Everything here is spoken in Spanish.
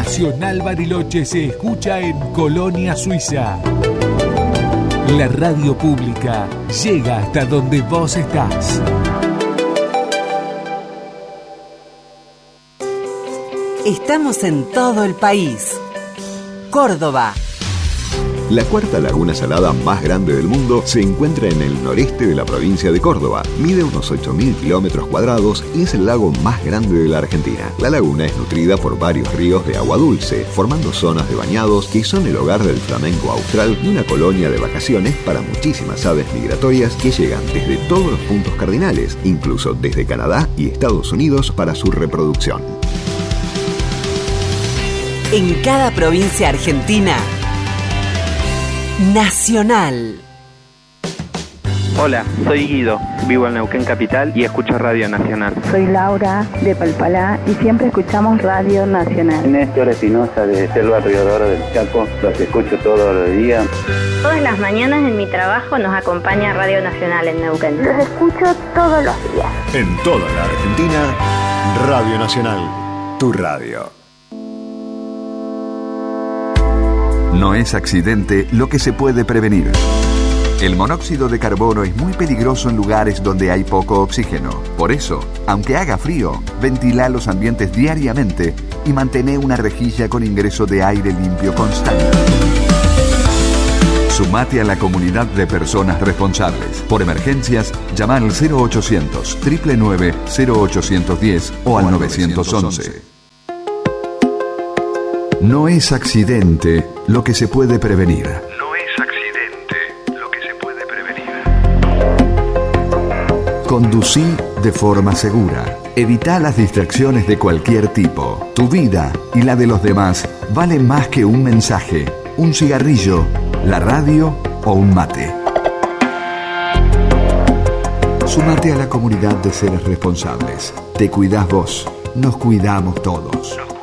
Nacional Bariloche se escucha en Colonia, Suiza. La radio pública llega hasta donde vos estás. Estamos en todo el país. Córdoba. La cuarta laguna salada más grande del mundo se encuentra en el noreste de la provincia de Córdoba. Mide unos 8.000 kilómetros cuadrados y es el lago más grande de la Argentina. La laguna es nutrida por varios ríos de agua dulce, formando zonas de bañados que son el hogar del flamenco austral y una colonia de vacaciones para muchísimas aves migratorias que llegan desde todos los puntos cardinales, incluso desde Canadá y Estados Unidos para su reproducción. En cada provincia argentina, Nacional. Hola, soy Guido, vivo en Neuquén Capital y escucho Radio Nacional. Soy Laura de Palpalá y siempre escuchamos Radio Nacional. Néstor Espinosa de Selva Riodoro del Chaco, los escucho todos los días. Todas las mañanas en mi trabajo nos acompaña Radio Nacional en Neuquén. Los escucho todos los días. En toda la Argentina, Radio Nacional, tu radio. No es accidente lo que se puede prevenir. El monóxido de carbono es muy peligroso en lugares donde hay poco oxígeno. Por eso, aunque haga frío, ventila los ambientes diariamente y mantén una rejilla con ingreso de aire limpio constante. Sumate a la comunidad de personas responsables. Por emergencias, llama al 0800 999 0810 o al 911. No es accidente lo que se puede prevenir. No es accidente lo que se puede prevenir. Conducí de forma segura. Evita las distracciones de cualquier tipo. Tu vida y la de los demás valen más que un mensaje, un cigarrillo, la radio o un mate. Súmate a la comunidad de seres responsables. Te cuidás vos, nos cuidamos todos.